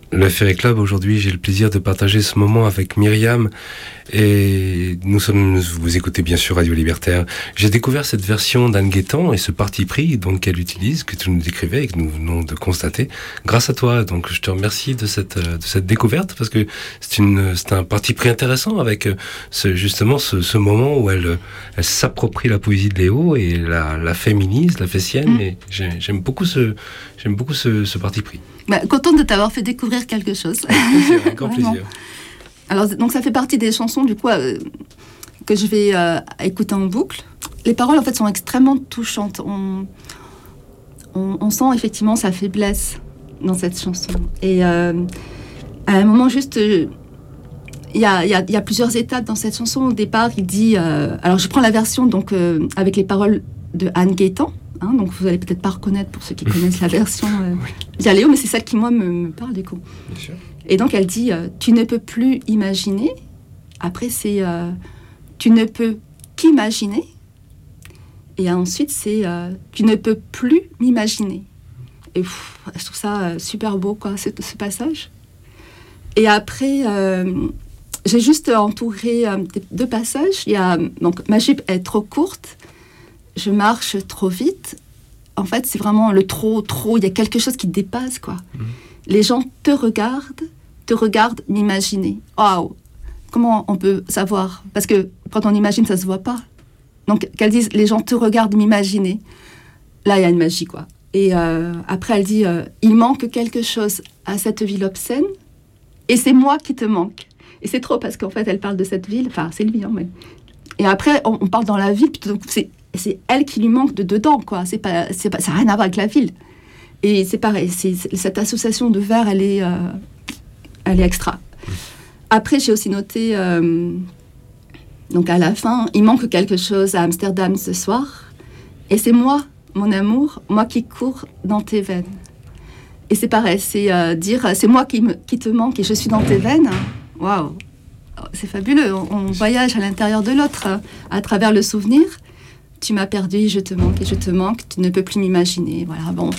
Le Ferry Club, aujourd'hui, j'ai le plaisir de partager ce moment avec Myriam et vous écoutez bien sûr Radio Libertaire. J'ai découvert cette version d'Anne Guettan et ce parti pris donc qu'elle utilise, que tu nous décrivais et que nous venons de constater grâce à toi. Donc je te remercie de cette découverte parce que c'est un parti pris intéressant avec ce moment où elle s'approprie la poésie de Léo et la féminise, la fait sienne. Et j'aime beaucoup ce parti pris. Contente de t'avoir fait découvrir quelque chose. Avec grand plaisir. Alors, donc ça fait partie des chansons du coup que je vais écouter en boucle. Les paroles en fait sont extrêmement touchantes. On sent effectivement sa faiblesse dans cette chanson. Et à un moment juste, il y a plusieurs étapes dans cette chanson. Au départ, il dit. Alors je prends la version donc avec les paroles de Anne Guettan. Donc vous allez peut-être pas reconnaître pour ceux qui connaissent la version via Léo, mais c'est celle qui moi me parle du coup. Bien sûr. Et donc elle dit tu ne peux plus imaginer. Après c'est tu ne peux qu'imaginer. Et ensuite c'est tu ne peux plus m'imaginer. Et je trouve ça super beau quoi, ce passage. Et après j'ai juste entouré deux passages. Il y a donc ma jupe est trop courte. Je marche trop vite. En fait, c'est vraiment le trop. Il y a quelque chose qui dépasse, quoi. Les gens te regardent m'imaginer. Waouh! Comment on peut savoir? Parce que quand on imagine, ça se voit pas. Donc, qu'elle dise, les gens te regardent m'imaginer. Là, il y a une magie, quoi. Et après, elle dit, il manque quelque chose à cette ville obscène, et c'est moi qui te manque. Et c'est trop parce qu'en fait, elle parle de cette ville. Enfin, c'est lui, mais. Et après, on parle dans la ville. Donc, c'est elle qui lui manque de dedans, quoi. Ça n'a rien à voir avec la ville. Et c'est pareil, cette association de vers, elle est extra. Après, j'ai aussi noté, donc à la fin, il manque quelque chose à Amsterdam ce soir. Et c'est moi, mon amour, moi qui cours dans tes veines. Et c'est pareil, c'est dire, c'est moi qui te manque et je suis dans tes veines. Waouh, c'est fabuleux. On voyage à l'intérieur de l'autre, à travers le souvenir. Tu m'as perdu, et je te manque, tu ne peux plus m'imaginer. Voilà, bon.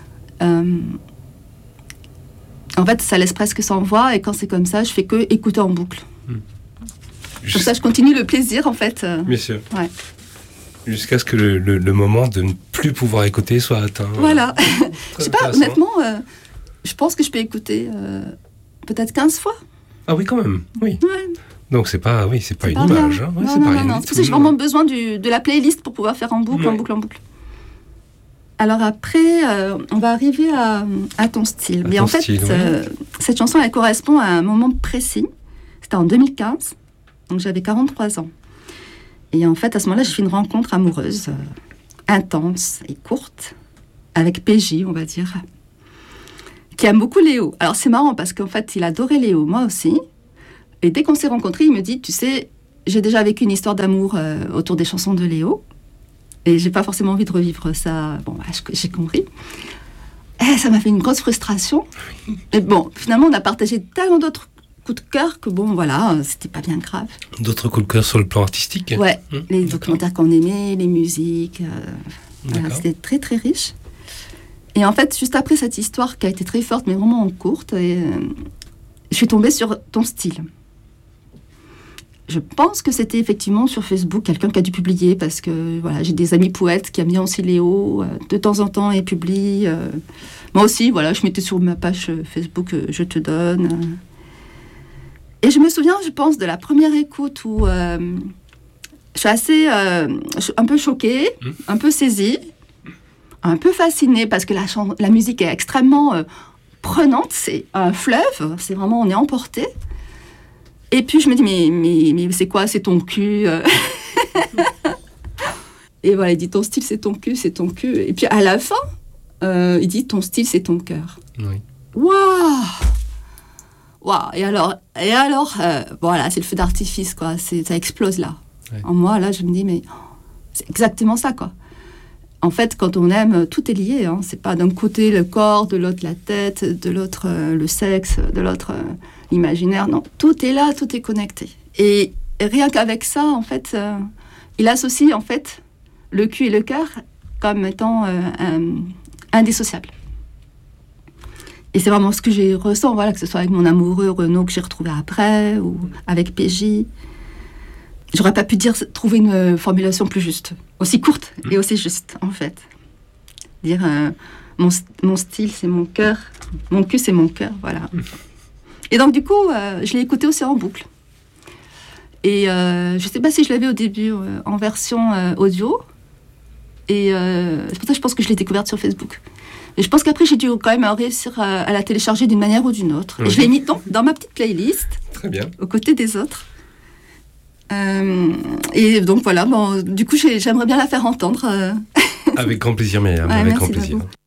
En fait, ça laisse presque sans voix, et quand c'est comme ça, je fais que écouter en boucle. Comme ça, je continue le plaisir, en fait. Bien sûr. Ouais. Jusqu'à ce que le moment de ne plus pouvoir écouter soit atteint. Voilà. Je sais pas, honnêtement, je pense que je peux écouter peut-être 15 fois. Ah oui, quand même, oui. Ouais. Donc c'est pas une image. Hein. Ouais, Non. Tout ça, j'ai vraiment besoin de la playlist pour pouvoir faire en boucle, en boucle. Alors après, on va arriver à ton style. Mais en fait, cette chanson, elle correspond à un moment précis. C'était en 2015, donc j'avais 43 ans. Et en fait, à ce moment-là, j'ai fait une rencontre amoureuse, intense et courte, avec PJ, on va dire, qui aime beaucoup Léo. Alors c'est marrant parce qu'en fait, il adorait Léo, moi aussi. Et dès qu'on s'est rencontrés, il me dit, tu sais, j'ai déjà vécu une histoire d'amour autour des chansons de Léo. Et j'ai pas forcément envie de revivre ça. Bon, j'ai compris. Et ça m'a fait une grosse frustration. Et bon, finalement, on a partagé tellement d'autres coups de cœur que bon, voilà, c'était pas bien grave. D'autres coups de cœur sur le plan artistique? Ouais, les documentaires qu'on aimait, les musiques. Voilà, c'était très, très riche. Et en fait, juste après cette histoire qui a été très forte, mais vraiment courte, je suis tombée sur ton style. Je pense que c'était effectivement sur Facebook quelqu'un qui a dû publier parce que voilà, j'ai des amis poètes qui aiment bien aussi Léo. De temps en temps, ils publient. Moi aussi, voilà, je mettais sur ma page Facebook Je te donne. Et je me souviens, je pense, de la première écoute où je suis assez un peu choquée, un peu saisie, un peu fascinée parce que la musique est extrêmement prenante. C'est un fleuve, c'est vraiment, on est emporté. Et puis je me dis, mais c'est quoi, c'est ton cul Et voilà, il dit, ton style, c'est ton cul, c'est ton cul. Et puis à la fin, il dit, ton style, c'est ton cœur. Oui. Waouh. Et alors voilà, c'est le feu d'artifice, quoi. Ça explose là. Ouais. En moi, là, je me dis, mais c'est exactement ça, quoi. En fait, quand on aime, tout est lié. Hein. C'est pas d'un côté le corps, de l'autre la tête, de l'autre le sexe, de l'autre l'imaginaire. Non, tout est là, tout est connecté. Et rien qu'avec ça, en fait, il associe en fait le cul et le cœur comme étant indissociables. Et c'est vraiment ce que j'ai ressens, voilà, que ce soit avec mon amoureux Renaud que j'ai retrouvé après, ou avec PJ. J'aurais pas pu trouver une formulation plus juste, aussi courte et aussi juste, en fait. Dire mon style, c'est mon cœur, mon cul, c'est mon cœur, voilà. Et donc, du coup, je l'ai écouté aussi en boucle. Et je sais pas si je l'avais au début en version audio. Et c'est pour ça que je pense que je l'ai découverte sur Facebook. Et je pense qu'après, j'ai dû quand même réussir à la télécharger d'une manière ou d'une autre. Et je l'ai mis donc dans ma petite playlist. Très bien. Aux côtés des autres. Et donc voilà, bon, du coup, j'aimerais bien la faire entendre. Avec grand plaisir, Myriam, avec grand plaisir.